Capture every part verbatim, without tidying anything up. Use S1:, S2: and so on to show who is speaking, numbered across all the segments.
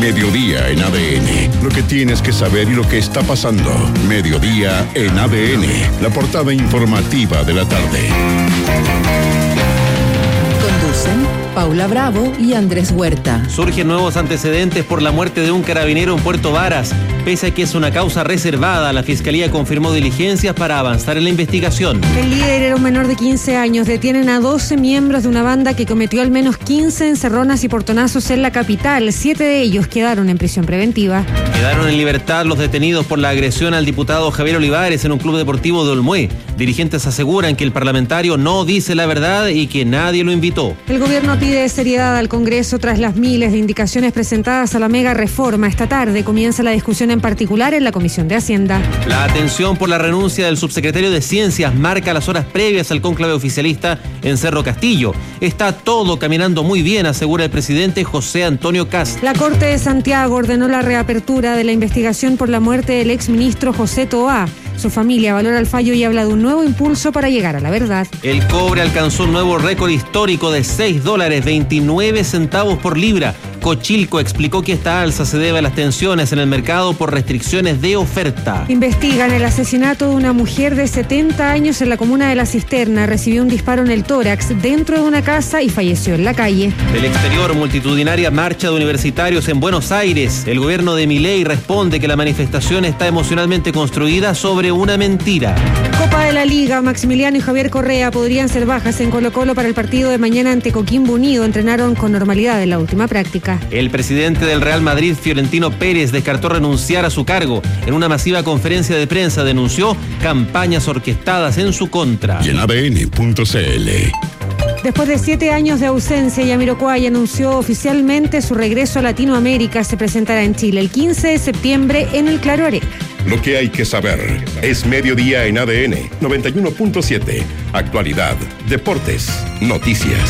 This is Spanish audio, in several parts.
S1: Mediodía en A D N. Lo que tienes que saber y lo que está pasando. Mediodía en A D N. La portada informativa de la tarde.
S2: Conducen Paula Bravo y Andrés Huerta.
S3: Surgen nuevos antecedentes por la muerte de un carabinero en Puerto Varas. Pese a que es una causa reservada, la Fiscalía confirmó diligencias para avanzar en la investigación.
S4: El líder era un menor de quince años. Detienen a doce miembros de una banda que cometió al menos quince encerronas y portonazos en la capital. Siete de ellos quedaron en prisión preventiva.
S3: Quedaron en libertad los detenidos por la agresión al diputado Javier Olivares en un club deportivo de Olmué. Dirigentes aseguran que el parlamentario no dice la verdad y que nadie lo invitó.
S4: El gobierno pide seriedad al Congreso tras las miles de indicaciones presentadas a la mega reforma. Esta tarde comienza la discusión en particular en la Comisión de Hacienda.
S3: La atención por la renuncia del subsecretario de Ciencias marca las horas previas al cónclave oficialista en Cerro Castillo. Está todo caminando muy bien, asegura el presidente José Antonio Kast.
S4: La Corte de Santiago ordenó la reapertura de la investigación por la muerte del exministro José Toá. Su familia valora el fallo y habla de un nuevo impulso para llegar a la verdad.
S3: El cobre alcanzó un nuevo récord histórico de seis dólares veintinueve centavos por libra. Cochilco explicó que esta alza se debe a las tensiones en el mercado por restricciones de oferta.
S4: Investigan el asesinato de una mujer de setenta años en la comuna de La Cisterna. Recibió un disparo en el tórax dentro de una casa y falleció en la calle.
S3: Del exterior, multitudinaria marcha de universitarios en Buenos Aires. El gobierno de Milei responde que la manifestación está emocionalmente construida sobre una mentira.
S4: Copa de la Liga, Maximiliano y Javier Correa podrían ser bajas en Colo-Colo para el partido de mañana ante Coquimbo Unido. Entrenaron con normalidad en la última práctica.
S3: El presidente del Real Madrid, Fiorentino Pérez, descartó renunciar a su cargo. En una masiva conferencia de prensa denunció campañas orquestadas en su contra.
S1: Y en A D N punto C L.
S4: Después de siete años de ausencia, Jamiroquai anunció oficialmente su regreso a Latinoamérica. Se presentará en Chile el quince de septiembre en el Claro Arena.
S1: Lo que hay que saber es Mediodía en A D N noventa y uno punto siete. Actualidad, deportes, noticias.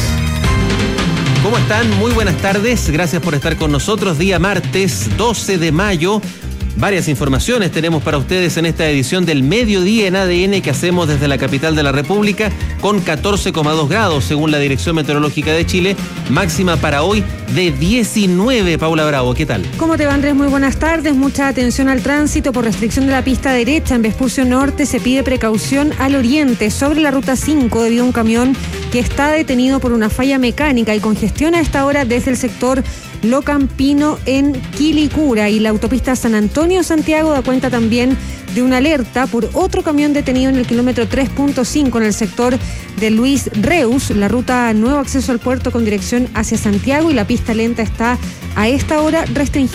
S3: ¿Cómo están? Muy buenas tardes. Gracias por estar con nosotros. Día martes doce de mayo. Varias informaciones tenemos para ustedes en esta edición del Mediodía en A D N que hacemos desde la capital de la República con catorce coma dos grados según la Dirección Meteorológica de Chile. Máxima para hoy de diecinueve. Paula Bravo, ¿qué tal?
S4: ¿Cómo te va, Andrés? Muy buenas tardes. Mucha atención al tránsito por restricción de la pista derecha. En Vespucio Norte se pide precaución al oriente sobre la ruta cinco debido a un camión que está detenido por una falla mecánica y congestiona a esta hora desde el sector Locampino en Quilicura, y la autopista San Antonio-Santiago da cuenta también de una alerta por otro camión detenido en el kilómetro tres punto cinco en el sector de Luis Reus, la ruta Nuevo Acceso al Puerto con dirección hacia Santiago, y la pista lenta está a esta hora restringida.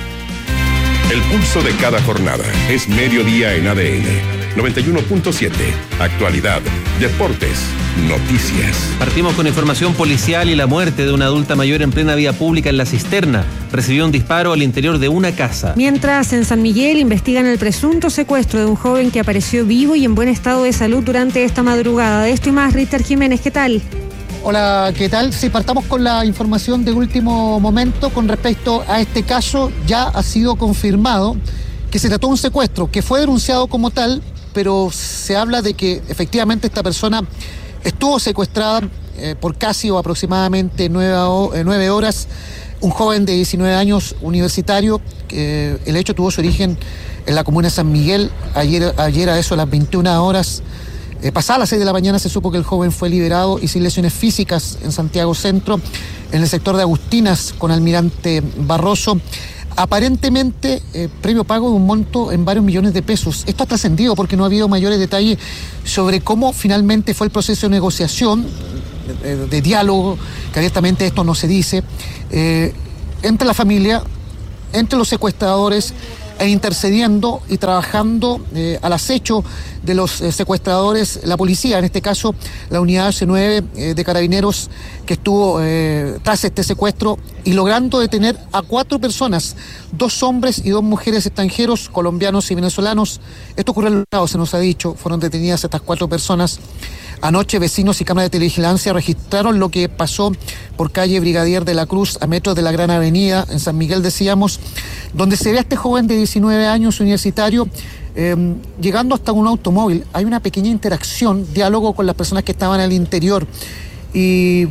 S1: El pulso de cada jornada es Mediodía en A D N noventa y uno punto siete. Actualidad, deportes, noticias.
S3: Partimos con información policial y la muerte de una adulta mayor en plena vía pública en La Cisterna. Recibió un disparo al interior de una casa.
S4: Mientras en San Miguel investigan el presunto secuestro de un joven que apareció vivo y en buen estado de salud durante esta madrugada. De esto y más, Richter Jiménez, ¿qué tal?
S5: Hola, ¿qué tal? Sí, partamos con la información de último momento con respecto a este caso. Ya ha sido confirmado que se trató de un secuestro, que fue denunciado como tal, pero se habla de que efectivamente esta persona estuvo secuestrada eh, por casi o aproximadamente nueve, eh, nueve horas. Un joven de diecinueve años, universitario, eh, el hecho tuvo su origen en la comuna de San Miguel. Ayer, ayer a eso, a las veintiuna horas, eh, pasadas las seis de la mañana, se supo que el joven fue liberado y sin lesiones físicas en Santiago Centro, en el sector de Agustinas, con Almirante Barroso. Aparentemente, eh, previo pago de un monto en varios millones de pesos. Esto ha trascendido porque no ha habido mayores detalles sobre cómo finalmente fue el proceso de negociación, de, de diálogo, que abiertamente esto no se dice, eh, entre la familia, entre los secuestradores, e intercediendo y trabajando eh, al acecho de los eh, secuestradores, la policía, en este caso la unidad C nueve eh, de Carabineros, que estuvo eh, tras este secuestro y logrando detener a cuatro personas, dos hombres y dos mujeres extranjeros, colombianos y venezolanos. Esto ocurrió en el lado, se nos ha dicho, fueron detenidas estas cuatro personas. Anoche vecinos y cámaras de televigilancia registraron lo que pasó por calle Brigadier de la Cruz a metros de la Gran Avenida, en San Miguel decíamos, donde se ve a este joven de diecinueve años universitario eh, llegando hasta un automóvil. Hay una pequeña interacción, diálogo con las personas que estaban al interior y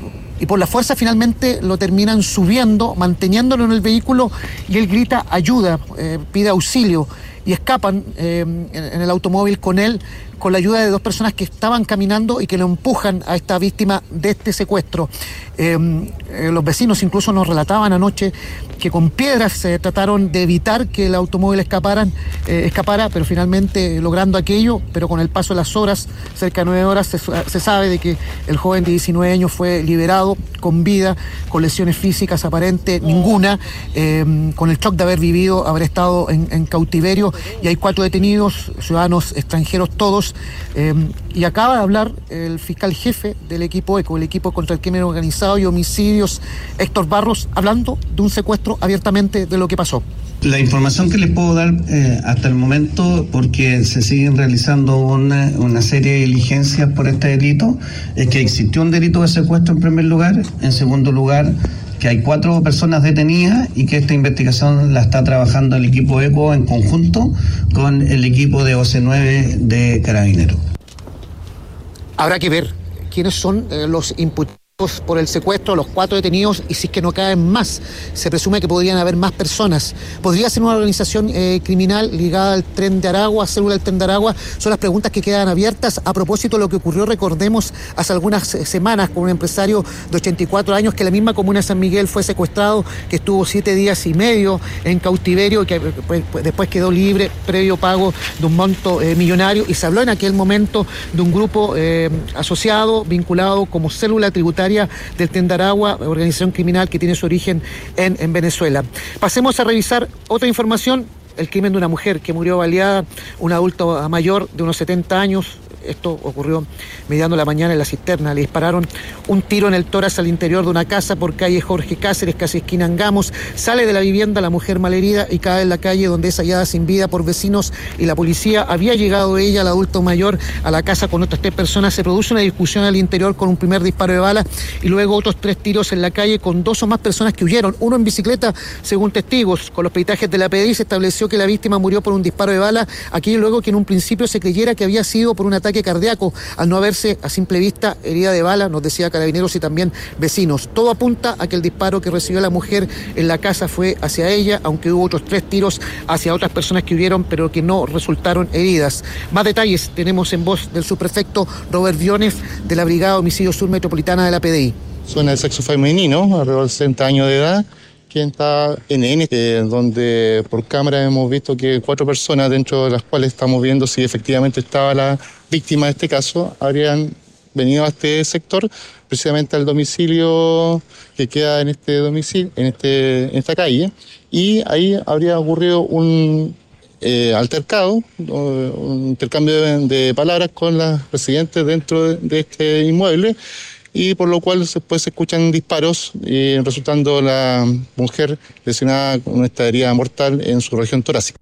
S5: y por la fuerza finalmente lo terminan subiendo, manteniéndolo en el vehículo, y él grita ayuda, eh, pide auxilio, y escapan eh, en, en el automóvil con él, con la ayuda de dos personas que estaban caminando y que lo empujan a esta víctima de este secuestro. Eh, eh, los vecinos incluso nos relataban anoche que con piedras se eh, trataron de evitar que el automóvil escaparan, eh, escapara, pero finalmente logrando aquello, pero con el paso de las horas, cerca de nueve horas, se, se sabe de que el joven de diecinueve años fue liberado con vida, con lesiones físicas aparentes, ninguna, eh, con el shock de haber vivido, haber estado en, en cautiverio, y hay cuatro detenidos, ciudadanos extranjeros todos, eh, y acaba de hablar el fiscal jefe del equipo ECO, el equipo contra el crimen organizado y homicidios, Héctor Barros, hablando de un secuestro abiertamente de lo que pasó.
S6: La información que les puedo dar eh, hasta el momento, porque se siguen realizando una, una serie de diligencias por este delito, es que existió un delito de secuestro en primer lugar, en segundo lugar que hay cuatro personas detenidas y que esta investigación la está trabajando el equipo ECO en conjunto con el equipo de O C nueve de Carabineros.
S5: Habrá que ver quiénes son eh, los imputados por el secuestro, los cuatro detenidos, y si es que no caen más. Se presume que podrían haber más personas. ¿Podría ser una organización eh, criminal ligada al Tren de Aragua, célula del Tren de Aragua? Son las preguntas que quedan abiertas a propósito de lo que ocurrió, recordemos, hace algunas semanas con un empresario de ochenta y cuatro años que en la misma comuna de San Miguel fue secuestrado, que estuvo siete días y medio en cautiverio y que pues, después quedó libre previo pago de un monto eh, millonario, y se habló en aquel momento de un grupo eh, asociado, vinculado como célula tributaria del Tren de Aragua, organización criminal que tiene su origen en, en Venezuela. Pasemos a revisar otra información: el crimen de una mujer que murió baleada, un adulto mayor de unos setenta años. Esto ocurrió mediando la mañana en la cisterna. Le dispararon un tiro en el tórax al interior de una casa por calle Jorge Cáceres, casi esquina Angamos. Sale de la vivienda la mujer malherida y cae en la calle, donde es hallada sin vida por vecinos y la policía. Había llegado ella, el adulto mayor, a la casa con otras tres personas. Se produce una discusión al interior con un primer disparo de bala y luego otros tres tiros en la calle con dos o más personas que huyeron. Uno en bicicleta, según testigos. Con los peritajes de la P D I se estableció que la víctima murió por un disparo de bala. Aquí luego que en un principio se creyera que había sido por un ataque cardíaco, al no haberse a simple vista herida de bala, nos decía Carabineros y también vecinos. Todo apunta a que el disparo que recibió la mujer en la casa fue hacia ella, aunque hubo otros tres tiros hacia otras personas que huyeron, pero que no resultaron heridas. Más detalles tenemos en voz del subprefecto Robert Briones, de la Brigada de Homicidio Sur Metropolitana de la P D I.
S7: Zona de sexo femenino, alrededor de sesenta años de edad, quien está en N, eh, donde por cámara hemos visto que cuatro personas, dentro de las cuales estamos viendo si efectivamente estaba la víctima de este caso, habrían venido a este sector, precisamente al domicilio que queda en este domicilio, en este, en esta calle, y ahí habría ocurrido un eh, altercado, un intercambio de, de palabras con las residentes dentro de, de este inmueble, y por lo cual después se escuchan disparos, y resultando la mujer lesionada con esta herida mortal en su región torácica.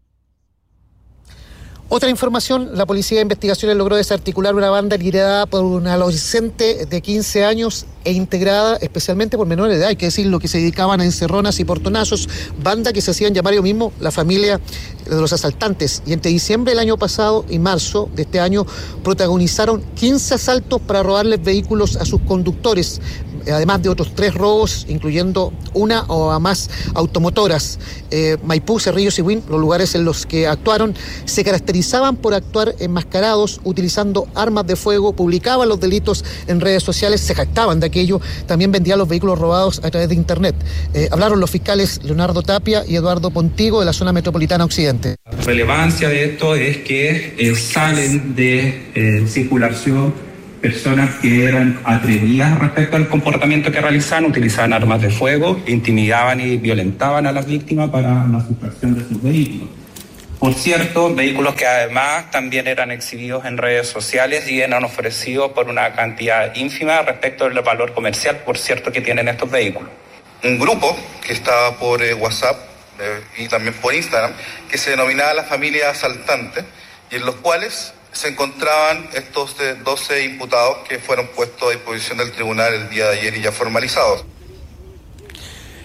S5: Otra información: la Policía de Investigaciones logró desarticular una banda liderada por un adolescente de quince años e integrada especialmente por menores de edad, hay que decirlo, que se dedicaban a encerronas y portonazos, banda que se hacían llamar ellos mismos la familia de los asaltantes, y entre diciembre del año pasado y marzo de este año protagonizaron quince asaltos para robarles vehículos a sus conductores, además de otros tres robos, incluyendo una o más automotoras. Eh, Maipú, Cerrillos y Huin, los lugares en los que actuaron, se caracterizaban por actuar enmascarados, utilizando armas de fuego, publicaban los delitos en redes sociales, se jactaban de aquello, también vendían los vehículos robados a través de internet. Eh, hablaron los fiscales Leonardo Tapia y Eduardo Pontigo de la zona metropolitana occidente.
S8: La relevancia de esto es que eh, salen de eh, circulación personas que eran atrevidas respecto al comportamiento que realizaban, utilizaban armas de fuego, intimidaban y violentaban a las víctimas para la sustracción de sus vehículos. Por cierto, vehículos que además también eran exhibidos en redes sociales y eran ofrecidos por una cantidad ínfima respecto del valor comercial, por cierto, que tienen estos vehículos.
S9: Un grupo que estaba por eh, WhatsApp eh, y también por Instagram, que se denominaba la familia asaltante, y en los cuales se encontraban estos doce imputados que fueron puestos a disposición del tribunal el día de ayer y ya formalizados.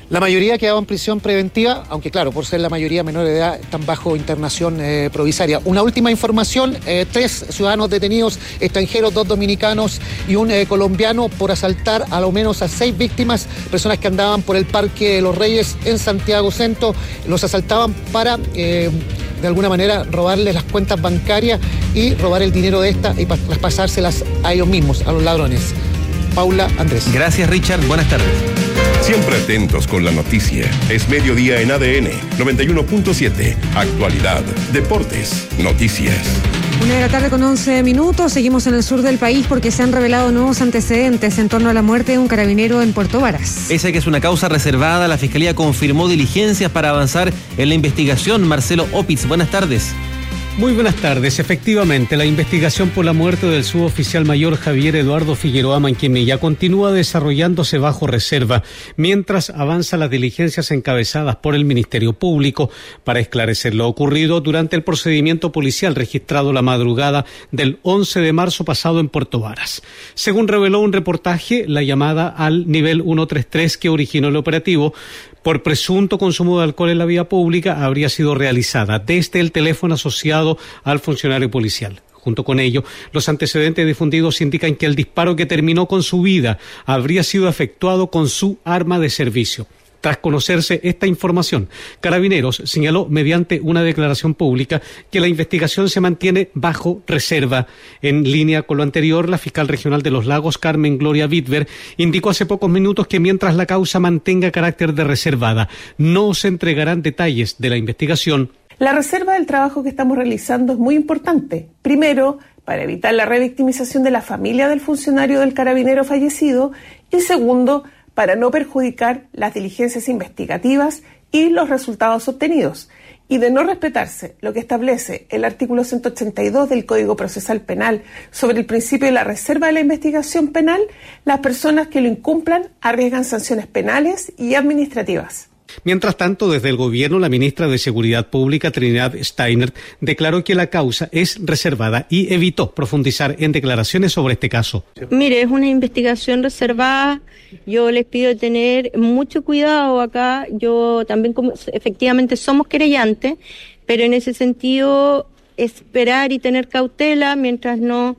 S5: La mayoría quedaba en prisión preventiva, aunque claro, por ser la mayoría menor de edad, están bajo internación eh, provisoria. Una última información, eh, tres ciudadanos detenidos extranjeros, dos dominicanos y un eh, colombiano por asaltar a lo menos a seis víctimas, personas que andaban por el Parque de los Reyes en Santiago Centro. Los asaltaban para, eh, de alguna manera, robarles las cuentas bancarias y robar el dinero de estas y traspasárselas a ellos mismos, a los ladrones. Paula, Andrés.
S3: Gracias, Richard. Buenas tardes.
S1: Siempre atentos con la noticia. Es mediodía en A D N noventa y uno punto siete. Actualidad, deportes, noticias.
S4: Una de la tarde con once minutos. Seguimos en el sur del país porque se han revelado nuevos antecedentes en torno a la muerte de un carabinero en Puerto Varas.
S3: Esa que es una causa reservada, la Fiscalía confirmó diligencias para avanzar en la investigación. Marcelo Opitz, buenas tardes.
S10: Muy buenas tardes. Efectivamente, la investigación por la muerte del suboficial mayor Javier Eduardo Figueroa Manquemilla continúa desarrollándose bajo reserva, mientras avanzan las diligencias encabezadas por el Ministerio Público para esclarecer lo ocurrido durante el procedimiento policial registrado la madrugada del once de marzo pasado en Puerto Varas. Según reveló un reportaje, la llamada al nivel ciento treinta y tres que originó el operativo por presunto consumo de alcohol en la vía pública habría sido realizada desde el teléfono asociado al funcionario policial. Junto con ello, los antecedentes difundidos indican que el disparo que terminó con su vida habría sido efectuado con su arma de servicio. Tras conocerse esta información, Carabineros señaló mediante una declaración pública que la investigación se mantiene bajo reserva. En línea con lo anterior, la fiscal regional de Los Lagos, Carmen Gloria Bitver, indicó hace pocos minutos que mientras la causa mantenga carácter de reservada, no se entregarán detalles de la investigación.
S11: La reserva del trabajo que estamos realizando es muy importante. Primero, para evitar la revictimización de la familia del funcionario del carabinero fallecido, y segundo, para no perjudicar las diligencias investigativas y los resultados obtenidos. Y de no respetarse lo que establece el artículo ciento ochenta y dos del Código Procesal Penal sobre el principio de la reserva de la investigación penal, las personas que lo incumplan arriesgan sanciones penales y administrativas.
S10: Mientras tanto, desde el gobierno, la ministra de Seguridad Pública, Trinidad Steiner, declaró que la causa es reservada y evitó profundizar en declaraciones sobre este caso.
S12: Mire, es una investigación reservada. Yo les pido tener mucho cuidado acá. Yo también, como, efectivamente, somos querellantes, pero en ese sentido, esperar y tener cautela mientras no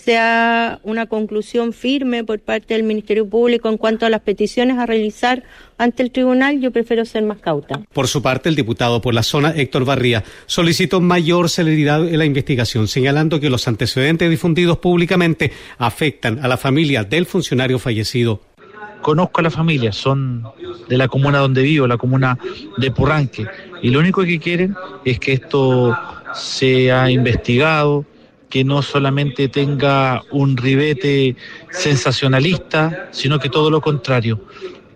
S12: sea una conclusión firme por parte del Ministerio Público en cuanto a las peticiones a realizar ante el tribunal. Yo prefiero ser más cauta.
S10: Por su parte, el diputado por la zona, Héctor Barría, solicitó mayor celeridad en la investigación, señalando que los antecedentes difundidos públicamente afectan a la familia del funcionario fallecido.
S13: Conozco a la familia, son de la comuna donde vivo, la comuna de Purranque, y lo único que quieren es que esto sea investigado, que no solamente tenga un ribete sensacionalista, sino que todo lo contrario.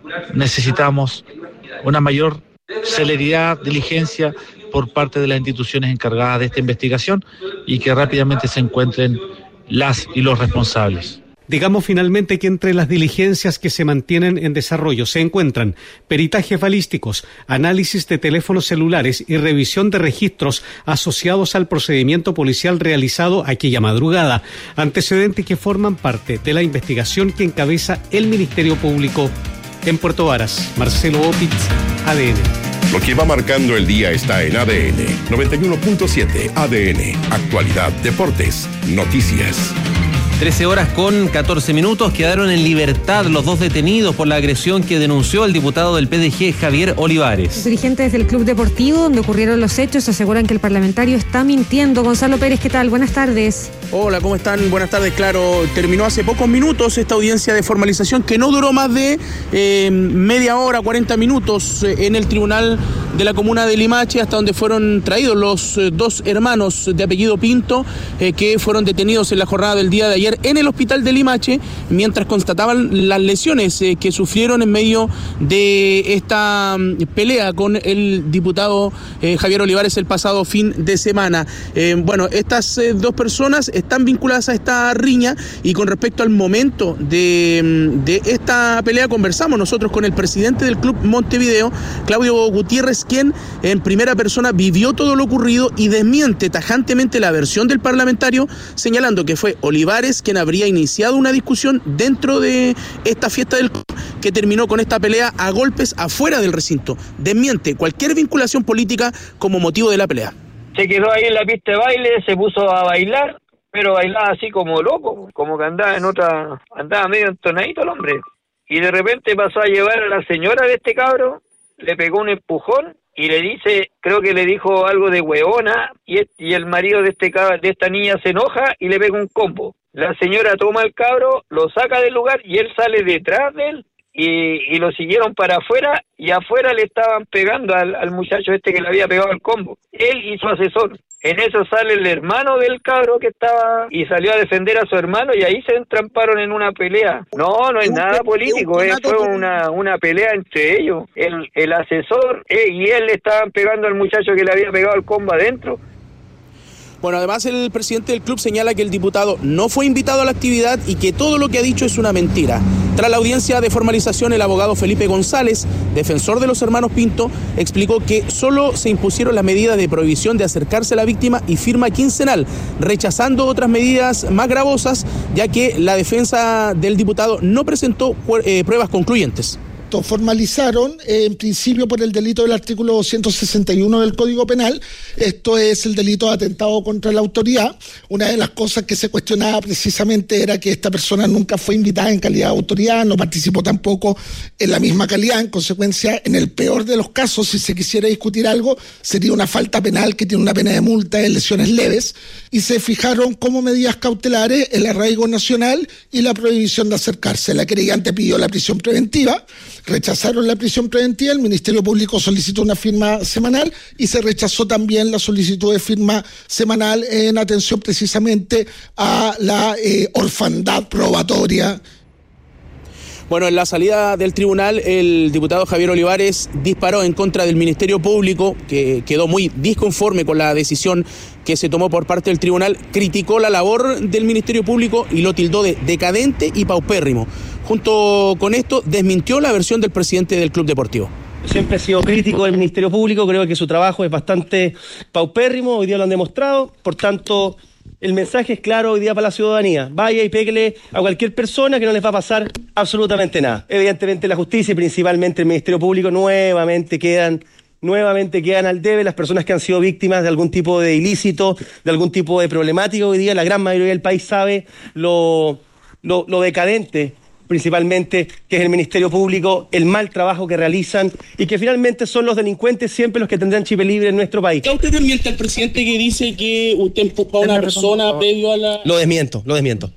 S13: Necesitamos una mayor celeridad, diligencia por parte de las instituciones encargadas de esta investigación y que rápidamente se encuentren las y los responsables.
S10: Digamos finalmente que entre las diligencias que se mantienen en desarrollo se encuentran peritajes balísticos, análisis de teléfonos celulares y revisión de registros asociados al procedimiento policial realizado aquella madrugada, antecedentes que forman parte de la investigación que encabeza el Ministerio Público en Puerto Varas. Marcelo Opitz, A D N.
S1: Lo que va marcando el día está en A D N noventa y uno punto siete. A D N, actualidad, deportes, noticias.
S3: trece horas con catorce minutos. Quedaron en libertad los dos detenidos por la agresión que denunció el diputado del P D G, Javier Olivares.
S4: Los dirigentes del club deportivo donde ocurrieron los hechos aseguran que el parlamentario está mintiendo. Gonzalo Pérez, ¿qué tal? Buenas tardes.
S14: Hola, ¿cómo están? Buenas tardes. Claro, terminó hace pocos minutos esta audiencia de formalización que no duró más de eh, media hora, cuarenta minutos eh, en el tribunal de la comuna de Limache, hasta donde fueron traídos los eh, dos hermanos de apellido Pinto eh, que fueron detenidos en la jornada del día de ayer en el hospital de Limache, mientras constataban las lesiones eh, que sufrieron en medio de esta um, pelea con el diputado eh, Javier Olivares el pasado fin de semana. Eh, bueno, estas eh, dos personas están vinculadas a esta riña. Y con respecto al momento de, de esta pelea, conversamos nosotros con el presidente del Club Montevideo, Claudio Gutiérrez, quien en primera persona vivió todo lo ocurrido y desmiente tajantemente la versión del parlamentario, señalando que fue Olivares quien habría iniciado una discusión dentro de esta fiesta del club que terminó con esta pelea a golpes afuera del recinto. Desmiente cualquier vinculación política como motivo de la pelea.
S15: Se quedó ahí en la pista de baile, se puso a bailar, pero bailaba así como loco, como que andaba en otra, andaba medio entonadito el hombre. Y de repente pasó a llevar a la señora de este cabro, le pegó un empujón y le dice, creo que le dijo algo de hueona, y, y el marido de este cabro, de esta niña se enoja y le pega un combo. La señora toma al cabro, lo saca del lugar y él sale detrás de él y, y lo siguieron para afuera y afuera le estaban pegando al, al muchacho este que le había pegado el combo. Él y su asesor. En eso sale el hermano del cabro que estaba y salió a defender a su hermano y ahí se entramparon en una pelea. No, no es nada político, eh, fue una, una pelea entre ellos. El, el asesor eh, y él le estaban pegando al muchacho que le había pegado el combo adentro.
S14: Bueno, además el presidente del club señala que el diputado no fue invitado a la actividad y que todo lo que ha dicho es una mentira. Tras la audiencia de formalización, el abogado Felipe González, defensor de los hermanos Pinto, explicó que solo se impusieron las medidas de prohibición de acercarse a la víctima y firma quincenal, rechazando otras medidas más gravosas, ya que la defensa del diputado no presentó eh, pruebas concluyentes.
S16: Formalizaron eh, en principio por el delito del artículo ciento sesenta y uno del Código Penal. Esto es el delito de atentado contra la autoridad. Una de las cosas que se cuestionaba precisamente era que esta persona nunca fue invitada en calidad de autoridad, no participó tampoco en la misma calidad. En consecuencia, en el peor de los casos, si se quisiera discutir algo, sería una falta penal que tiene una pena de multa de lesiones leves. Y se fijaron como medidas cautelares el arraigo nacional y la prohibición de acercarse. La querellante pidió la prisión preventiva. Rechazaron la prisión preventiva, el Ministerio Público solicitó una firma semanal y se rechazó también la solicitud de firma semanal en atención precisamente a la eh, orfandad probatoria.
S14: Bueno, en la salida del tribunal, el diputado Javier Olivares disparó en contra del Ministerio Público, que quedó muy disconforme con la decisión que se tomó por parte del tribunal, criticó la labor del Ministerio Público y lo tildó de decadente y paupérrimo. Junto con esto, desmintió la versión del presidente del Club Deportivo.
S17: Siempre he sido crítico del Ministerio Público, creo que su trabajo es bastante paupérrimo, hoy día lo han demostrado, por tanto, el mensaje es claro hoy día para la ciudadanía. Vaya y péguele a cualquier persona que no les va a pasar absolutamente nada. Evidentemente la justicia y principalmente el Ministerio Público nuevamente quedan, nuevamente quedan al debe las personas que han sido víctimas de algún tipo de ilícito, de algún tipo de problemática. Hoy día la gran mayoría del país sabe lo, lo, lo decadente principalmente, que es el Ministerio Público, el mal trabajo que realizan y que finalmente son los delincuentes siempre los que tendrán chip libre en nuestro país.
S14: ¿Qué usted desmiente al presidente que dice que usted empujó a una persona previo a la...?
S17: Lo desmiento, lo desmiento.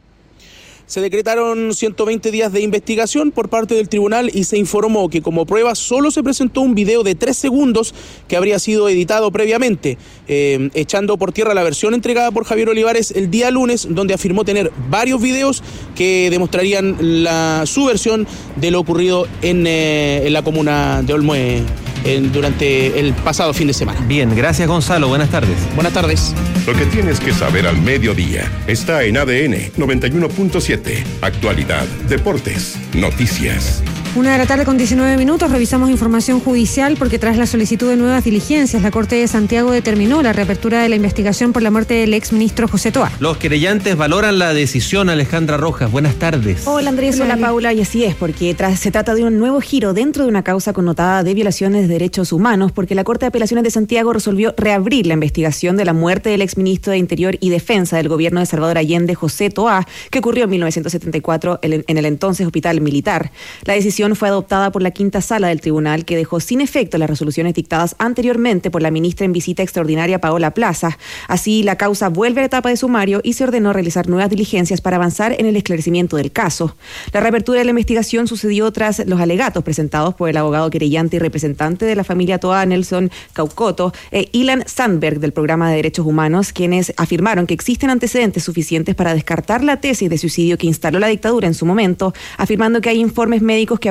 S14: Se decretaron ciento veinte días de investigación por parte del tribunal y se informó que como prueba solo se presentó un video de tres segundos que habría sido editado previamente, eh, echando por tierra la versión entregada por Javier Olivares el día lunes, donde afirmó tener varios videos que demostrarían la, su versión de lo ocurrido en, eh, en la comuna de Olmué en, durante el pasado fin de semana.
S3: Bien, gracias Gonzalo, buenas tardes.
S14: Buenas tardes.
S1: Lo que tienes que saber al mediodía está en A D N noventa y uno punto siete. Actualidad, deportes, noticias.
S4: Una de la tarde con diecinueve minutos, revisamos información judicial porque tras la solicitud de nuevas diligencias, la Corte de Santiago determinó la reapertura de la investigación por la muerte del exministro José Toá.
S3: Los querellantes valoran la decisión. Alejandra Rojas, buenas tardes.
S18: Hola Andrés, hola Paula, y así es, porque tras, se trata de un nuevo giro dentro de una causa connotada de violaciones de derechos humanos, porque la Corte de Apelaciones de Santiago resolvió reabrir la investigación de la muerte del exministro de Interior y Defensa del gobierno de Salvador Allende, José Toá, que ocurrió en mil novecientos setenta y cuatro en el entonces Hospital Militar. La decisión fue adoptada por la quinta sala del tribunal, que dejó sin efecto las resoluciones dictadas anteriormente por la ministra en visita extraordinaria Paola Plaza. Así, la causa vuelve a la etapa de sumario y se ordenó realizar nuevas diligencias para avanzar en el esclarecimiento del caso. La reapertura de la investigación sucedió tras los alegatos presentados por el abogado querellante y representante de la familia Toá, Nelson Caucoto, e Ilan Sandberg del Programa de Derechos Humanos, quienes afirmaron que existen antecedentes suficientes para descartar la tesis de suicidio que instaló la dictadura en su momento, afirmando que hay informes médicos que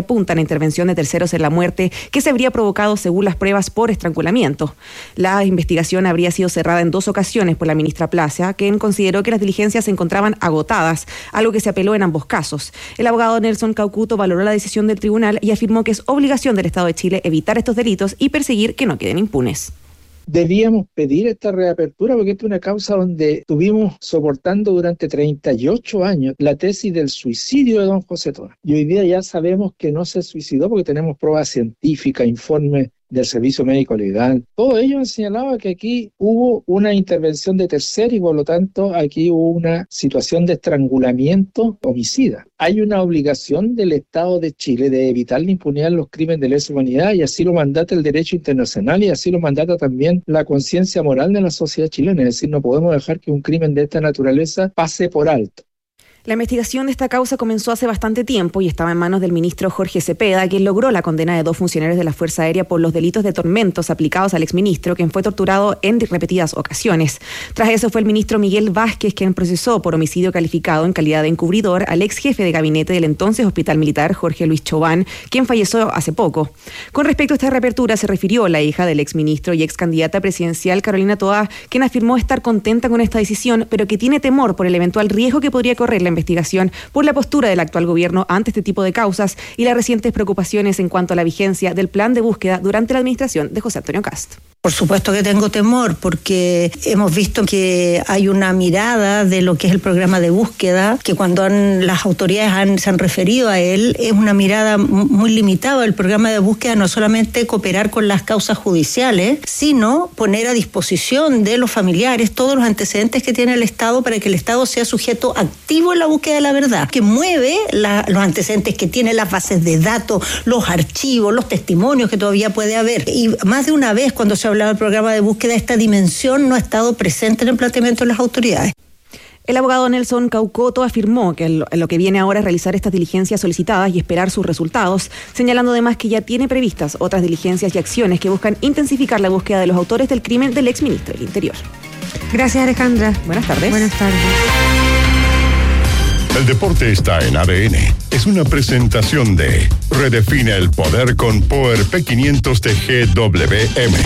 S18: apuntan a intervención de terceros en la muerte que se habría provocado, según las pruebas, por estrangulamiento. La investigación habría sido cerrada en dos ocasiones por la ministra Plaza, quien consideró que las diligencias se encontraban agotadas, algo que se apeló en ambos casos. El abogado Nelson Caucuto valoró la decisión del tribunal y afirmó que es obligación del Estado de Chile evitar estos delitos y perseguir que no queden impunes.
S19: Debíamos pedir esta reapertura porque esta es una causa donde estuvimos soportando durante treinta y ocho años la tesis del suicidio de don José Toa. Y hoy día ya sabemos que no se suicidó porque tenemos pruebas científicas, informes del Servicio Médico Legal. Todo ello han señalado que aquí hubo una intervención de tercero y por lo tanto aquí hubo una situación de estrangulamiento homicida. Hay una obligación del Estado de Chile de evitar la impunidad en los crímenes de lesa humanidad y así lo mandata el derecho internacional y así lo mandata también la conciencia moral de la sociedad chilena. Es decir, no podemos dejar que un crimen de esta naturaleza pase por alto.
S18: La investigación de esta causa comenzó hace bastante tiempo y estaba en manos del ministro Jorge Cepeda, quien logró la condena de dos funcionarios de la Fuerza Aérea por los delitos de tormentos aplicados al exministro, quien fue torturado en repetidas ocasiones. Tras eso fue el ministro Miguel Vázquez quien procesó por homicidio calificado en calidad de encubridor al ex jefe de gabinete del entonces Hospital Militar, Jorge Luis Chauvin, quien falleció hace poco. Con respecto a esta reapertura se refirió la hija del exministro y ex candidata presidencial Carolina Toá, quien afirmó estar contenta con esta decisión, pero que tiene temor por el eventual riesgo que podría correr la investigación por la postura del actual gobierno ante este tipo de causas y las recientes preocupaciones en cuanto a la vigencia del plan de búsqueda durante la administración de José Antonio Kast.
S20: Por supuesto que tengo temor porque hemos visto que hay una mirada de lo que es el programa de búsqueda, que cuando han, las autoridades han, se han referido a él, es una mirada muy limitada. El programa de búsqueda no solamente cooperar con las causas judiciales, sino poner a disposición de los familiares todos los antecedentes que tiene el Estado para que el Estado sea sujeto activo en la búsqueda de la verdad, que mueve la, los antecedentes que tiene, las bases de datos, los archivos, los testimonios que todavía puede haber. Y más de una vez cuando se ha hablado del programa de búsqueda, esta dimensión no ha estado presente en el planteamiento de las autoridades.
S18: El abogado Nelson Caucuto afirmó que lo, lo que viene ahora es realizar estas diligencias solicitadas y esperar sus resultados, señalando además que ya tiene previstas otras diligencias y acciones que buscan intensificar la búsqueda de los autores del crimen del exministro del Interior.
S4: Gracias, Alejandra.
S18: Buenas tardes.
S4: Buenas tardes.
S1: El deporte está en A D N. Es una presentación de Redefine el poder con Power P quinientos de G W M.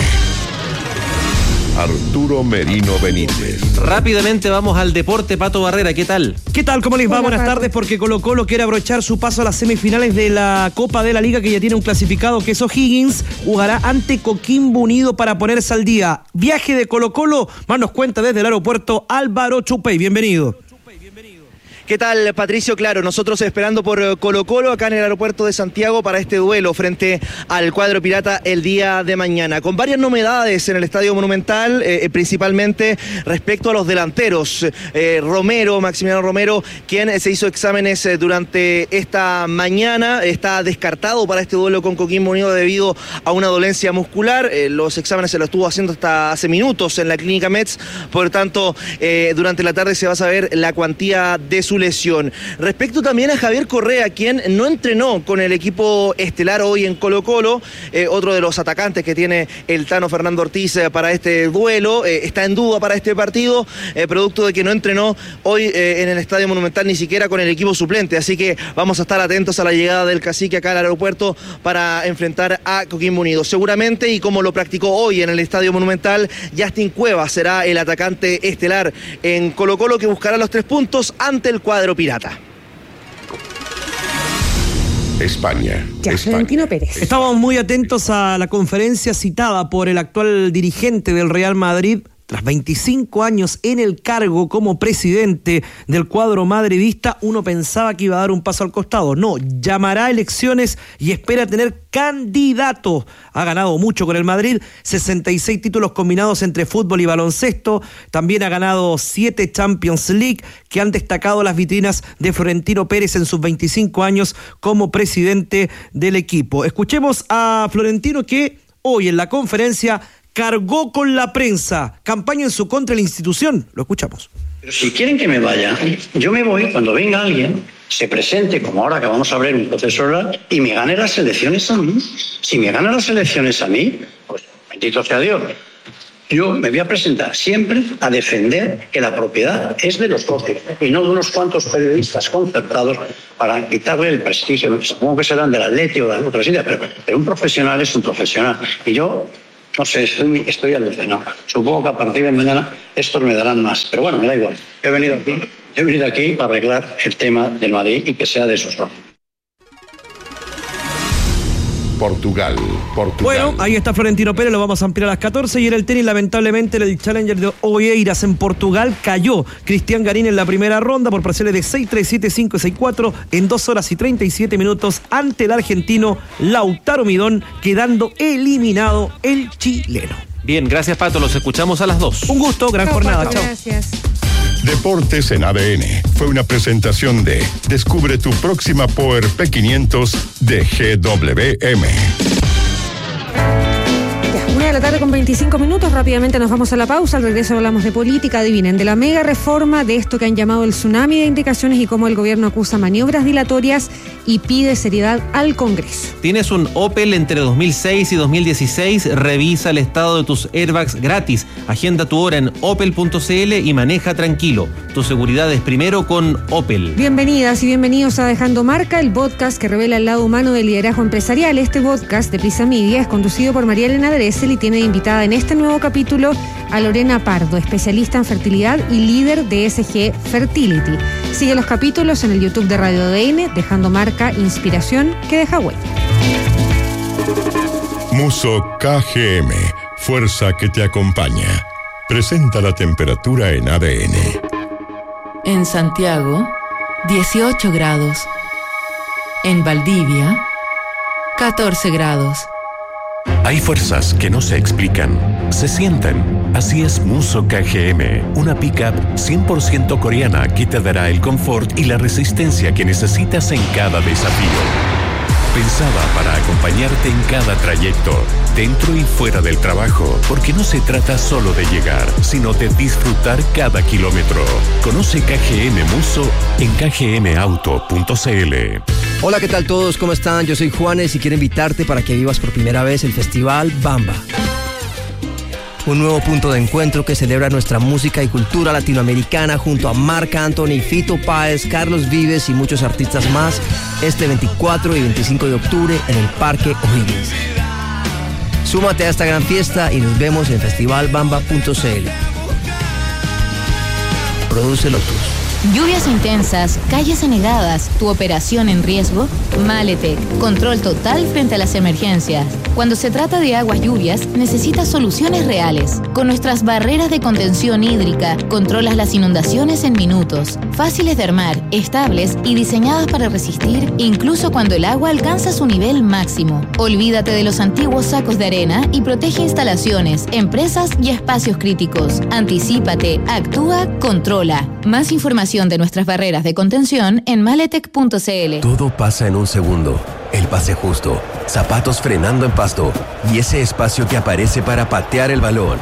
S1: Arturo Merino Benítez.
S3: Rápidamente vamos al deporte. Pato Barrera, ¿qué tal?
S21: ¿Qué tal? ¿Cómo les va?
S4: Hola,
S21: Buenas
S4: Pato.
S21: tardes, porque Colo-Colo quiere aprovechar su paso a las semifinales de la Copa de la Liga, que ya tiene un clasificado, que es O'Higgins. Jugará ante Coquimbo Unido para ponerse al día. Viaje de Colo-Colo, más nos cuenta desde el aeropuerto Álvaro Chupey. Bienvenido.
S22: ¿Qué tal, Patricio? Claro, nosotros esperando por Colo-Colo acá en el aeropuerto de Santiago para este duelo frente al cuadro pirata el día de mañana. Con varias novedades en el Estadio Monumental, eh, principalmente respecto a los delanteros. Eh, Romero, Maximiliano Romero, quien se hizo exámenes eh, durante esta mañana, está descartado para este duelo con Coquimbo Unido debido a una dolencia muscular. Eh, los exámenes se los estuvo haciendo hasta hace minutos en la clínica Metz, por tanto, eh, durante la tarde se va a saber la cuantía de su lesión. Respecto también a Javier Correa, quien no entrenó con el equipo estelar hoy en Colo-Colo, eh, otro de los atacantes que tiene el Tano Fernando Ortiz eh, para este duelo, eh, está en duda para este partido, eh, producto de que no entrenó hoy eh, en el Estadio Monumental ni siquiera con el equipo suplente, así que vamos a estar atentos a la llegada del cacique acá al aeropuerto para enfrentar a Coquimbo Unido. Seguramente, y como lo practicó hoy en el Estadio Monumental, Justin Cuevas será el atacante estelar en Colo-Colo, que buscará los tres puntos ante el cuadro pirata.
S1: España.
S4: Ya, Florentino Pérez.
S21: Estábamos muy atentos a la conferencia citada por el actual dirigente del Real Madrid. Tras veinticinco años en el cargo como presidente del cuadro madridista, uno pensaba que iba a dar un paso al costado. No, llamará a elecciones y espera tener candidato. Ha ganado mucho con el Madrid, sesenta y seis títulos combinados entre fútbol y baloncesto. También ha ganado siete Champions League, que han destacado las vitrinas de Florentino Pérez en sus veinticinco años como presidente del equipo. Escuchemos a Florentino, que hoy en la conferencia cargó con la prensa, campaña en su contra de la institución. Lo escuchamos.
S23: Pero si quieren que me vaya, yo me voy cuando venga alguien, se presente, como ahora que vamos a abrir un proceso oral, y me gane las elecciones a mí. Si me ganan las elecciones a mí, pues bendito sea Dios. Yo me voy a presentar siempre a defender que la propiedad es de los socios y no de unos cuantos periodistas concertados para quitarle el prestigio. Supongo que serán del Atleti o de otras ideas, pero, pero un profesional es un profesional. Y yo, no sé, estoy, estoy alucinado. Supongo que a partir de mañana estos me darán más. Pero bueno, me da igual. He venido aquí, he venido aquí para arreglar el tema del Madrid y que sea de sus ojos.
S1: Portugal, Portugal.
S21: Bueno, ahí está Florentino Pérez, lo vamos a ampliar a las catorce. Y en el tenis, lamentablemente, el Challenger de Oeiras en Portugal cayó. Cristian Garín en la primera ronda por parciales de seis tres, siete cinco, seis cuatro en dos horas y treinta y siete minutos ante el argentino Lautaro Midón, quedando eliminado el chileno.
S3: Bien, gracias Pato, los escuchamos a las dos.
S21: Un gusto, gran
S4: Chao,
S21: jornada,
S4: Pato,
S21: chao.
S4: Gracias.
S1: Deportes en A D N fue una presentación de Descubre tu próxima Power P quinientos de G W M.
S4: Una de la tarde con veinticinco minutos, rápidamente nos vamos a la pausa. Al regreso hablamos de política, adivinen, de la mega reforma, de esto que han llamado el tsunami de indicaciones y cómo el gobierno acusa maniobras dilatorias y pide seriedad al Congreso.
S3: ¿Tienes un Opel entre dos mil seis y dos mil dieciséis? Revisa el estado de tus airbags gratis. Agenda tu hora en opel punto c l y maneja tranquilo. Tu seguridad es primero con Opel.
S4: Bienvenidas y bienvenidos a Dejando Marca, el podcast que revela el lado humano del liderazgo empresarial. Este podcast de Prisa Media es conducido por María Elena Dressel y tiene invitada en este nuevo capítulo a Lorena Pardo, especialista en fertilidad y líder de S G Fertility. Sigue los capítulos en el YouTube de Radio A D N, Dejando Marca, inspiración que deja huella.
S1: Muso K G M, fuerza que te acompaña. Presenta la temperatura en A D N.
S2: En Santiago, dieciocho grados. En Valdivia, catorce grados.
S6: Hay fuerzas que no se explican, se sienten. Así es Muso K G M, una pickup cien por ciento coreana que te dará el confort y la resistencia que necesitas en cada desafío. Pensada para acompañarte en cada trayecto, dentro y fuera del trabajo, porque no se trata solo de llegar, sino de disfrutar cada kilómetro. Conoce K G M Muso en k g m auto punto c l.
S7: Hola, ¿qué tal todos? ¿Cómo están? Yo soy Juanes y quiero invitarte para que vivas por primera vez el Festival Bamba. Un nuevo punto de encuentro que celebra nuestra música y cultura latinoamericana junto a Marc Anthony, Fito Páez, Carlos Vives y muchos artistas más este veinticuatro y veinticinco de octubre en el Parque O'Higgins. Súmate a esta gran fiesta y nos vemos en festival bamba punto c l. Produce Lotus.
S24: Lluvias intensas, calles anegadas, tu operación en riesgo. Maletec, control total frente a las emergencias. Cuando se trata de aguas lluvias, necesitas soluciones reales. Con nuestras barreras de contención hídrica, controlas las inundaciones en minutos. Fáciles de armar, estables y diseñadas para resistir incluso cuando el agua alcanza su nivel máximo. Olvídate de los antiguos sacos de arena y protege instalaciones, empresas y espacios críticos. Anticípate, actúa, controla. Más información de nuestras barreras de contención en maletec punto c l.
S25: Todo pasa en un segundo. El pase justo, zapatos frenando en pasto y ese espacio que aparece para patear el balón.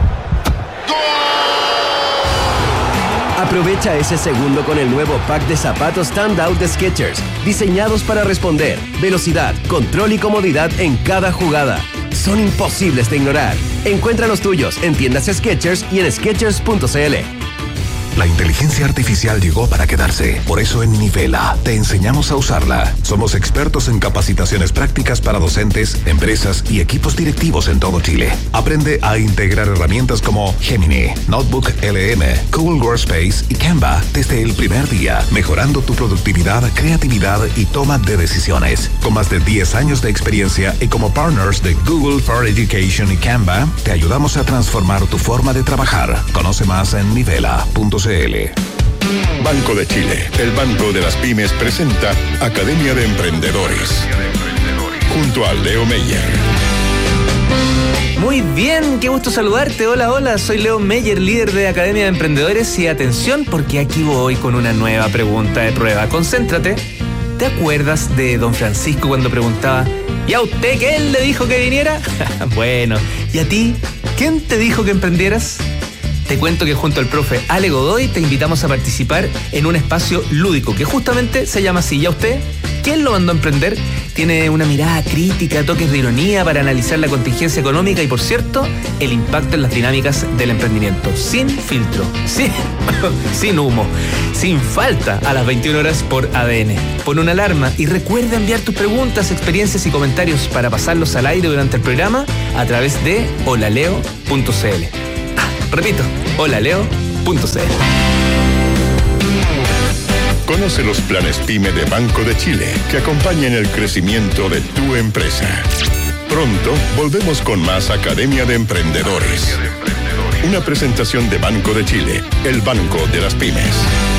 S25: Aprovecha ese segundo con el nuevo pack de zapatos Standout de Skechers, diseñados para responder, velocidad, control y comodidad en cada jugada. Son imposibles de ignorar. Encuentra los tuyos en tiendas Skechers y en skechers punto c l.
S26: La inteligencia artificial llegó para quedarse. Por eso en Nivela te enseñamos a usarla. Somos expertos en capacitaciones prácticas para docentes, empresas y equipos directivos en todo Chile. Aprende a integrar herramientas como Gemini, Notebook L M, Google Workspace y Canva desde el primer día, mejorando tu productividad, creatividad y toma de decisiones. Con más de diez años de experiencia y como partners de Google for Education y Canva, te ayudamos a transformar tu forma de trabajar. Conoce más en nivela punto c l.
S1: Banco de Chile, el banco de las pymes, presenta Academia de Emprendedores, junto a Leo Meyer.
S27: Muy bien, qué gusto saludarte. Hola, hola, soy Leo Meyer, líder de Academia de Emprendedores. Y atención, porque aquí voy con una nueva pregunta de prueba. Concéntrate. ¿Te acuerdas de don Francisco cuando preguntaba: ¿y a usted quién le dijo que viniera? Bueno, ¿y a ti? ¿Quién te dijo que emprendieras? Te cuento que junto al profe Ale Godoy te invitamos a participar en un espacio lúdico que justamente se llama así. ¿Ya usted? ¿Quién lo mandó a emprender? Tiene una mirada crítica, toques de ironía para analizar la contingencia económica y, por cierto, el impacto en las dinámicas del emprendimiento. Sin filtro, sin, sin humo, sin falta, a las veintiuna horas por A D N. Pon una alarma y recuerda enviar tus preguntas, experiencias y comentarios para pasarlos al aire durante el programa a través de holaleo punto cl. Ah, repito, holaleo punto cl.
S1: Conoce los planes PYME de Banco de Chile que acompañan el crecimiento de tu empresa. Pronto volvemos con más Academia de Emprendedores. Una presentación de Banco de Chile, el banco de las pymes.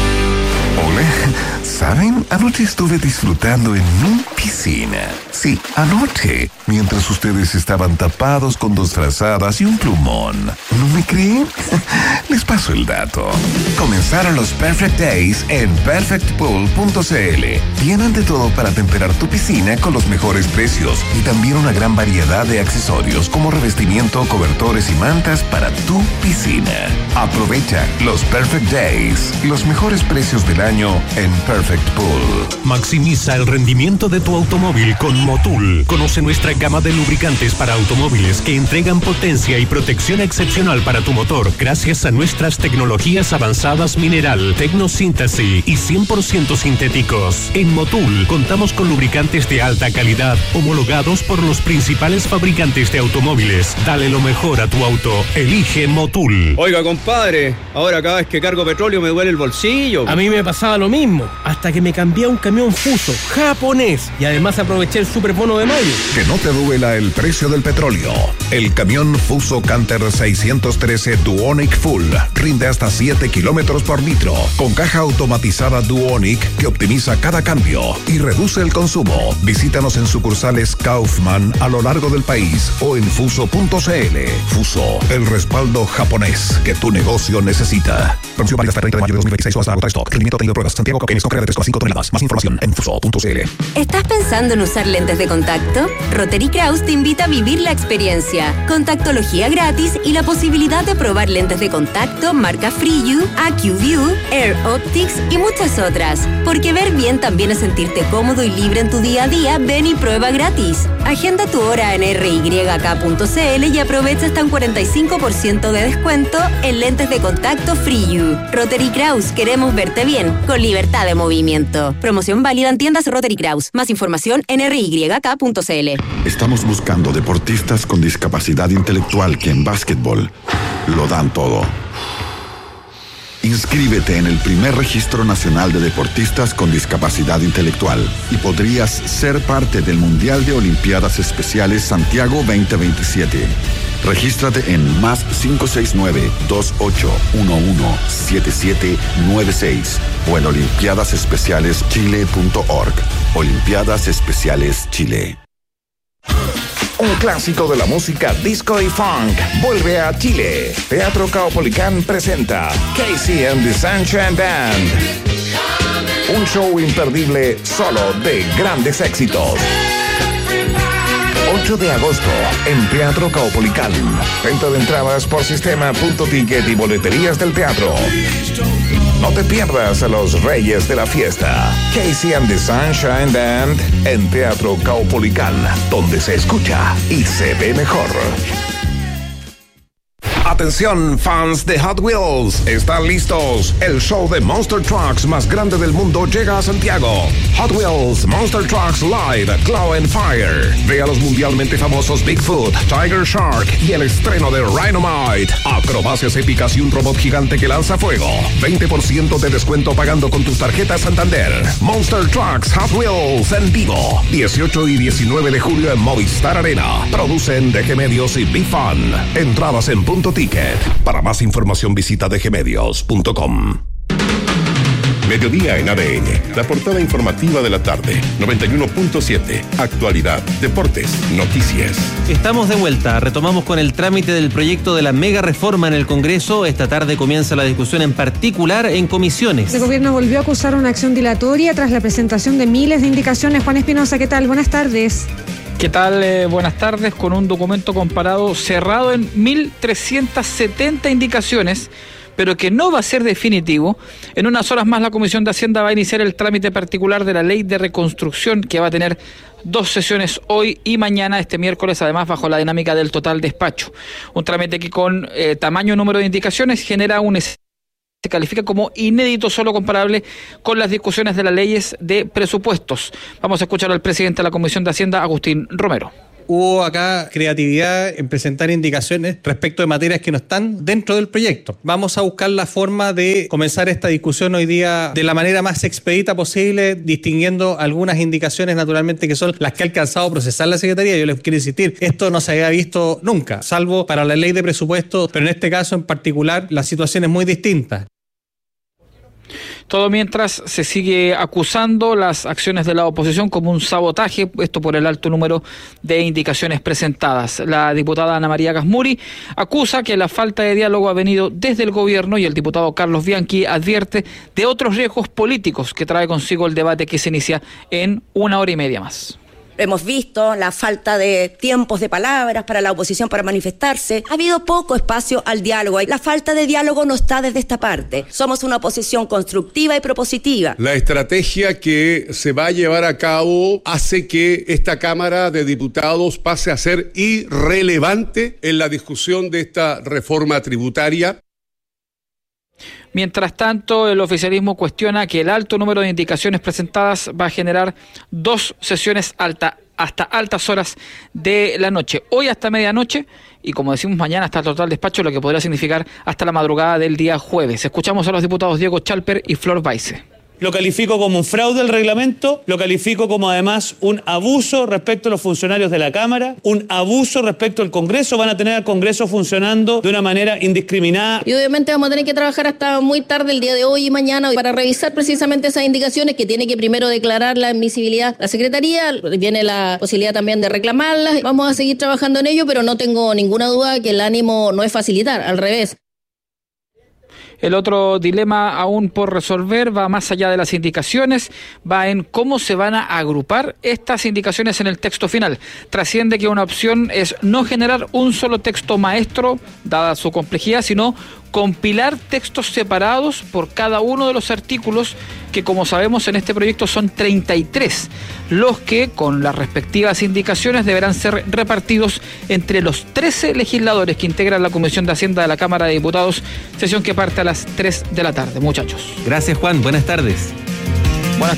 S26: Hola, ¿saben? Anoche estuve disfrutando en mi piscina. Sí, anoche, mientras ustedes estaban tapados con dos frazadas y un plumón. ¿No me creen? Les paso el dato. Comenzaron los Perfect Days en perfect pool punto cl. Tienen de todo para temperar tu piscina con los mejores precios y también una gran variedad de accesorios como revestimiento, cobertores y mantas para tu piscina. Aprovecha los Perfect Days, los mejores precios del año en Perfect Pool.
S6: Maximiza el rendimiento de tu automóvil con Motul. Conoce nuestra gama de lubricantes para automóviles que entregan potencia y protección excepcional para tu motor gracias a nuestras tecnologías avanzadas mineral, tecnosíntesis y cien por ciento sintéticos. En Motul contamos con lubricantes de alta calidad homologados por los principales fabricantes de automóviles. Dale lo mejor a tu auto. Elige Motul.
S5: Oiga, compadre, ahora cada vez que cargo petróleo me duele el bolsillo.
S8: A mí me pasaba lo mismo, hasta que me cambié a un camión Fuso japonés y además aproveché el superbono de mayo.
S26: Que no te duela el precio del petróleo. El camión Fuso Canter seiscientos trece Duonic Full rinde hasta siete kilómetros por litro, con caja automatizada Duonic que optimiza cada cambio y reduce el consumo. Visítanos en sucursales Kaufman a lo largo del país o en fuso punto cl. Fuso, el respaldo japonés que tu negocio necesita. Promoción válida hasta el treinta de mayo de dos mil veintiséis o hasta agotar stock. Rendimiento tenido pruebas. Santiago Coquenes con carga de tres coma cinco toneladas. Más información en fuso punto cl.
S9: ¿Estás pensando en usar lentes de contacto? Rotary Kraus te invita a vivir la experiencia. Contactología gratis y la posibilidad de probar lentes de contacto marca FreeU, AccuView, Air Optics y muchas otras. Porque ver bien también es sentirte cómodo y libre en tu día a día. Ven y prueba gratis. Agenda tu hora en r y k punto cl y aprovecha hasta un cuarenta y cinco por ciento de descuento en lentes de contacto FreeU. Rotary Kraus, queremos verte bien, con libertad de movimiento. Promoción válida en tiendas Rotary Kraus. Más información en r y k punto cl.
S10: Estamos buscando deportistas con discapacidad intelectual que en básquetbol lo dan todo. Inscríbete en el primer registro nacional de deportistas con discapacidad intelectual y podrías ser parte del Mundial de Olimpiadas Especiales Santiago veinte veintisiete. Regístrate en más cinco seis nueve, dos ocho uno uno, siete siete nueve seis o en olimpiadas especiales chile punto org. Olimpiadas Especiales Chile.
S26: Un clásico de la música disco y funk vuelve a Chile. Teatro Caupolicán presenta Casey and the Sunshine Band. Un show imperdible solo de grandes éxitos. ocho de agosto en Teatro Caupolicán. Venta de entradas por sistema punto ticket y boleterías del teatro. No te pierdas a los reyes de la fiesta. Casey and the Sunshine Band en Teatro Caupolicán, donde se escucha y se ve mejor. Atención, fans de Hot Wheels, ¿están listos? El show de Monster Trucks más grande del mundo llega a Santiago. Hot Wheels Monster Trucks Live Claw and Fire. Ve a los mundialmente famosos Bigfoot, Tiger Shark y el estreno de Rhinomite. Acrobacias épicas y un robot gigante que lanza fuego. veinte por ciento de descuento pagando con tus tarjetas Santander. Monster Trucks Hot Wheels en vivo. dieciocho y diecinueve de julio en Movistar Arena. Producen D G Medios y Big Fun. Entradas en punto ticket. Para más información visita d g medios punto com.
S1: Mediodía en A D N, la portada informativa de la tarde, noventa y uno punto siete, actualidad, deportes, noticias.
S3: Estamos de vuelta, retomamos con el trámite del proyecto de la mega reforma en el Congreso. Esta tarde comienza la discusión en particular en comisiones.
S4: El gobierno volvió a acusar una acción dilatoria tras la presentación de miles de indicaciones. Juan Espinosa, ¿qué tal? Buenas tardes.
S11: ¿Qué tal? Eh, buenas tardes. Con un documento comparado cerrado en mil trescientas setenta indicaciones, pero que no va a ser definitivo. En unas horas más la Comisión de Hacienda va a iniciar el trámite particular de la Ley de Reconstrucción, que va a tener dos sesiones hoy y mañana, este miércoles, además bajo la dinámica del total despacho. Un trámite que con eh, tamaño y número de indicaciones genera un se califica como inédito, solo comparable con las discusiones de las leyes de presupuestos. Vamos a escuchar al presidente de la Comisión de Hacienda, Agustín Romero.
S12: Hubo acá creatividad en presentar indicaciones respecto de materias que no están dentro del proyecto. Vamos a buscar la forma de comenzar esta discusión hoy día de la manera más expedita posible, distinguiendo algunas indicaciones naturalmente que son las que ha alcanzado a procesar la Secretaría. Yo les quiero insistir, esto no se había visto nunca, salvo para la ley de presupuesto, pero en este caso en particular la situación es muy distinta.
S11: Todo mientras se sigue acusando las acciones de la oposición como un sabotaje, esto por el alto número de indicaciones presentadas. La diputada Ana María Gasmuri acusa que la falta de diálogo ha venido desde el gobierno y el diputado Carlos Bianchi advierte de otros riesgos políticos que trae consigo el debate que se inicia en una hora y media más.
S13: Hemos visto la falta de tiempos de palabras para la oposición para manifestarse. Ha habido poco espacio al diálogo. La falta de diálogo no está desde esta parte. Somos una oposición constructiva y propositiva.
S14: La estrategia que se va a llevar a cabo hace que esta Cámara de Diputados pase a ser irrelevante en la discusión de esta reforma tributaria.
S11: Mientras tanto, el oficialismo cuestiona que el alto número de indicaciones presentadas va a generar dos sesiones alta, hasta altas horas de la noche. Hoy hasta medianoche y, como decimos, mañana hasta el total despacho, lo que podría significar hasta la madrugada del día jueves. Escuchamos a los diputados Diego Chalper y Flor Baise.
S15: Lo califico como un fraude al reglamento, lo califico como además un abuso respecto a los funcionarios de la Cámara, un abuso respecto al Congreso. Van a tener al Congreso funcionando de una manera indiscriminada.
S16: Y obviamente vamos a tener que trabajar hasta muy tarde el día de hoy y mañana para revisar precisamente esas indicaciones que tiene que primero declarar la admisibilidad la Secretaría. Viene la posibilidad también de reclamarlas. Vamos a seguir trabajando en ello, pero no tengo ninguna duda que el ánimo no es facilitar, al revés.
S11: El otro dilema aún por resolver va más allá de las indicaciones, va en cómo se van a agrupar estas indicaciones en el texto final. Trasciende que una opción es no generar un solo texto maestro, dada su complejidad, sino compilar textos separados por cada uno de los artículos, que como sabemos en este proyecto son treinta y tres, los que con las respectivas indicaciones deberán ser repartidos entre los trece legisladores que integran la Comisión de Hacienda de la Cámara de Diputados, sesión que parte a las tres de la tarde. Muchachos.
S3: Gracias, Juan. Buenas tardes.
S11: Buenas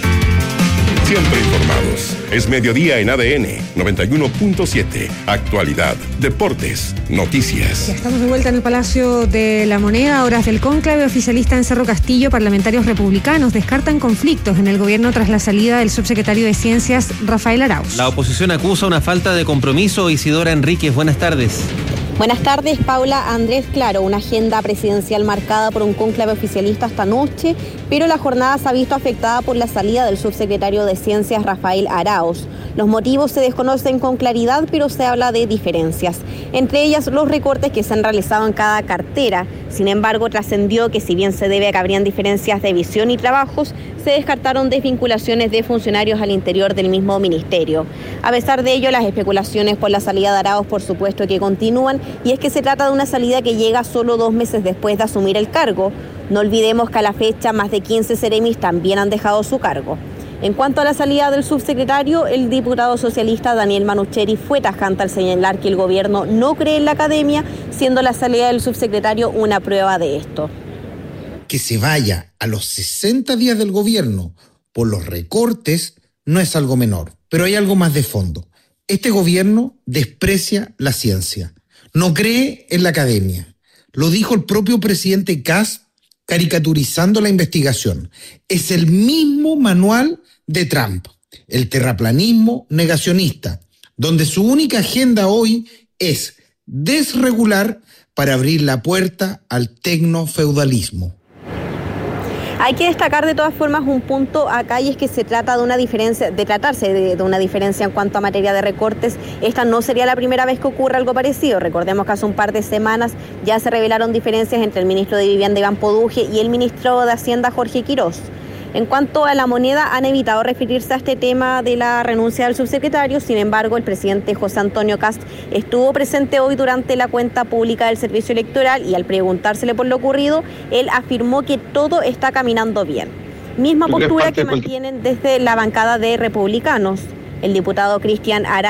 S1: Siempre informados. Es mediodía en A D N noventa y uno punto siete. Actualidad, deportes, noticias.
S4: Ya estamos de vuelta en el Palacio de la Moneda. Horas del cónclave oficialista en Cerro Castillo. Parlamentarios republicanos descartan conflictos en el gobierno tras la salida del subsecretario de Ciencias, Rafael Arauz.
S3: La oposición acusa una falta de compromiso. Isidora Enríquez, buenas tardes.
S17: Buenas tardes, Paula. Andrés, claro, una agenda presidencial marcada por un cónclave oficialista esta noche, pero la jornada se ha visto afectada por la salida del subsecretario de Ciencias, Rafael Arauz. Los motivos se desconocen con claridad, pero se habla de diferencias, entre ellas los recortes que se han realizado en cada cartera. Sin embargo, trascendió que si bien se debe a que habrían diferencias de visión y trabajos, se descartaron desvinculaciones de funcionarios al interior del mismo ministerio. A pesar de ello, las especulaciones por la salida de Arauz, por supuesto que continúan, y es que se trata de una salida que llega solo dos meses después de asumir el cargo. No olvidemos que a la fecha más de quince seremis también han dejado su cargo. En cuanto a la salida del subsecretario, el diputado socialista Daniel Manucheri fue tajante al señalar que el gobierno no cree en la academia, siendo la salida del subsecretario una prueba de esto.
S28: Que se vaya a los sesenta días del gobierno por los recortes no es algo menor, pero hay algo más de fondo. Este gobierno desprecia la ciencia, no cree en la academia. Lo dijo el propio presidente Kast caricaturizando la investigación. Es el mismo manual de Trump, el terraplanismo negacionista, donde su única agenda hoy es desregular para abrir la puerta al tecnofeudalismo.
S17: Hay que destacar de todas formas un punto acá, y es que se trata de una diferencia, de tratarse de, de una diferencia en cuanto a materia de recortes. Esta no sería la primera vez que ocurre algo parecido. Recordemos que hace un par de semanas ya se revelaron diferencias entre el ministro de Vivienda Iván Poduje y el ministro de Hacienda Jorge Quirós. En cuanto a La Moneda, han evitado referirse a este tema de la renuncia del subsecretario. Sin embargo, el presidente José Antonio Kast estuvo presente hoy durante la cuenta pública del Servicio Electoral y al preguntársele por lo ocurrido, él afirmó que todo está caminando bien. Misma postura que mantienen desde la bancada de republicanos. El diputado Cristian Ara